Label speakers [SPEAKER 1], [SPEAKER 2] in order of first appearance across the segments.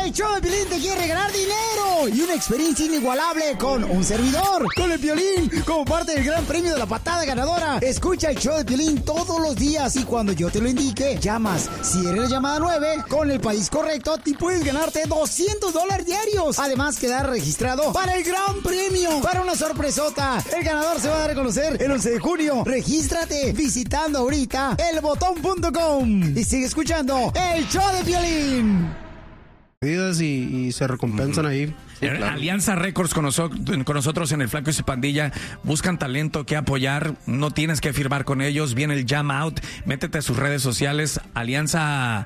[SPEAKER 1] El show de Piolín te quiere regalar dinero y una experiencia inigualable con un servidor, con el Piolín, como parte del gran premio de la patada ganadora. Escucha el show de Piolín todos los días y cuando yo te lo indique, llamas. Si eres la llamada 9, con el país correcto, te puedes ganarte $200 diarios. Además, quedar registrado para el gran premio, para una sorpresota. El ganador se va a dar a conocer el 11 de junio. Regístrate visitando ahorita elbotón.com y sigue escuchando el show de Piolín.
[SPEAKER 2] Y se recompensan ahí.
[SPEAKER 3] Sí, claro. Alianza Records con nosotros en el Flaco y su Pandilla. Buscan talento que apoyar. No tienes que firmar con ellos. Viene el Jam Out. Métete a sus redes sociales. Alianza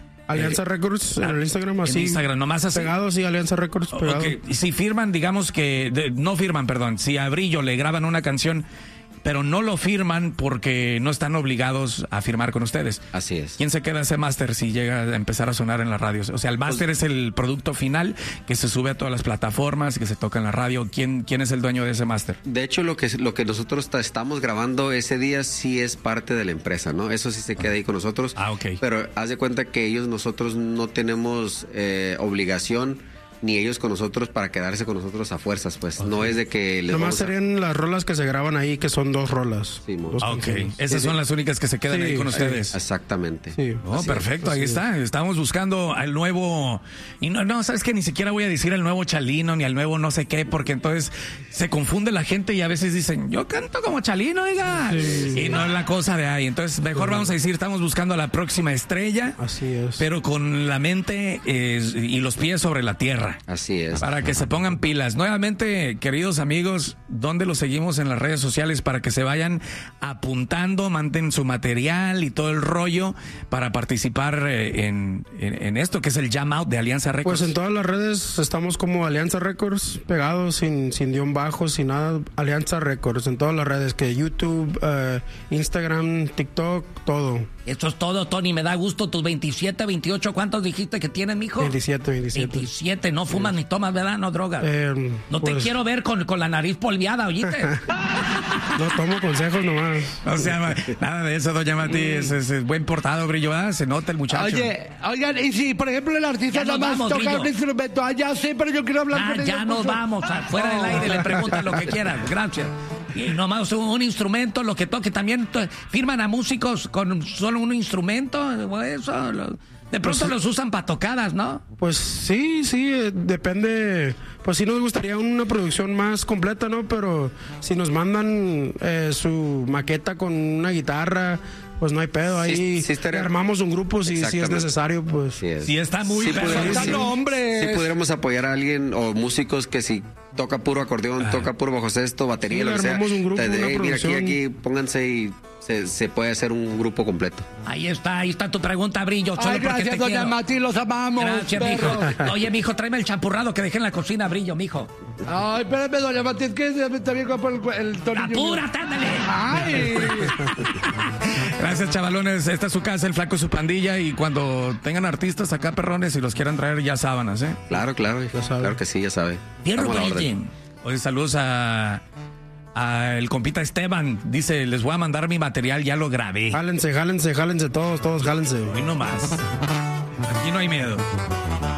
[SPEAKER 2] Records en el Instagram, así.
[SPEAKER 3] En Instagram, nomás así.
[SPEAKER 2] Pegado, sí, Alianza Records pegado.
[SPEAKER 3] Okay. Y si firman, digamos que... no firman, perdón. Si a Brillo le graban una canción... pero no lo firman porque no están obligados a firmar con ustedes.
[SPEAKER 4] Así es.
[SPEAKER 3] ¿Quién se queda ese máster si llega a empezar a sonar en la radio? O sea, el máster es el producto final que se sube a todas las plataformas, que se toca en la radio. ¿Quién es el dueño de ese máster?
[SPEAKER 4] De hecho, lo que nosotros estamos grabando ese día sí es parte de la empresa, ¿no? Eso sí se queda ahí con nosotros.
[SPEAKER 3] Ok.
[SPEAKER 4] Pero haz de cuenta que nosotros no tenemos obligación ni ellos con nosotros para quedarse con nosotros a fuerzas, pues. Okay. No es de que les
[SPEAKER 2] nomás serían las rolas que se graban ahí, que son 2 rolas.
[SPEAKER 4] Sí,
[SPEAKER 3] esas son las únicas que se quedan ahí con ustedes.
[SPEAKER 4] Exactamente.
[SPEAKER 3] Sí. Perfecto, ahí está. Estamos buscando al nuevo... Y no, sabes que ni siquiera voy a decir al nuevo Chalino, ni al nuevo no sé qué, porque entonces se confunde la gente y a veces dicen, yo canto como Chalino, oiga. Sí. Y no es la cosa de ahí. Entonces, mejor vamos a decir, estamos buscando a la próxima estrella.
[SPEAKER 2] Así es.
[SPEAKER 3] Pero con la mente y los pies sobre la tierra.
[SPEAKER 4] Así es.
[SPEAKER 3] Para que se pongan pilas. Nuevamente, queridos amigos, ¿dónde los seguimos en las redes sociales para que se vayan apuntando, manden su material y todo el rollo para participar en esto que es el Jam Out de Alianza Records?
[SPEAKER 2] Pues en todas las redes estamos como Alianza Records, pegados, sin guión bajo, sin nada. Alianza Records en todas las redes, que YouTube, Instagram, TikTok, todo.
[SPEAKER 5] Esto es todo, Tony. Me da gusto. Tus 27, 28, ¿cuántos dijiste que tienes, mijo?
[SPEAKER 2] 27.
[SPEAKER 5] 27, no fumas ni tomas, ¿verdad? No drogas. No
[SPEAKER 2] pues...
[SPEAKER 5] te quiero ver con la nariz polviada, ¿oíste?
[SPEAKER 2] No tomo consejos nomás.
[SPEAKER 3] O sea, nada de eso, doña Mati. Es buen portado, Brillo, ¿verdad? Se nota el muchacho.
[SPEAKER 6] Oigan, y si, por ejemplo, el artista nomás toca un instrumento, ya sé, pero yo quiero hablar con ella.
[SPEAKER 5] Ya nos vamos, fuera del aire, le preguntan lo que quieran. Gracias. Y nomás un instrumento, lo que toque. También firman a músicos con solo un instrumento. Eso, de pronto los usan para tocadas, ¿no?
[SPEAKER 2] Pues sí, depende. Pues sí nos gustaría una producción más completa, ¿no? Pero si nos mandan su maqueta con una guitarra, pues no hay pedo. Ahí armamos un grupo si es necesario, pues.
[SPEAKER 3] Sí está muy
[SPEAKER 4] si pudiéramos apoyar a alguien o músicos que si toca puro acordeón, toca puro bajo sexto, batería, lo que sea.
[SPEAKER 2] Un grupo,
[SPEAKER 4] mira, aquí, pónganse y se puede hacer un grupo completo.
[SPEAKER 5] Ahí está tu pregunta, Brillo.
[SPEAKER 6] Gracias, doña Mati, los amamos.
[SPEAKER 5] Gracias, mijo. Oye, mijo, tráeme el champurrado que dejé en la cocina, Brillo, mijo.
[SPEAKER 6] Ay, espérame, doña Mati, es que también por el tonillo.
[SPEAKER 5] ¡Apúrate, ándale!
[SPEAKER 6] ¡Ay!
[SPEAKER 3] Gracias, chavalones. Esta es su casa, el Flaco y su Pandilla. Y cuando tengan artistas acá, perrones, y los quieran traer, ya sábanas, ¿eh?
[SPEAKER 4] Claro, claro que sí, ya sabe.
[SPEAKER 3] Oye, saludos a el compita Esteban. Dice, les voy a mandar mi material, ya lo grabé.
[SPEAKER 2] Jálense, todos jálense.
[SPEAKER 3] Hoy no más. Aquí no hay miedo.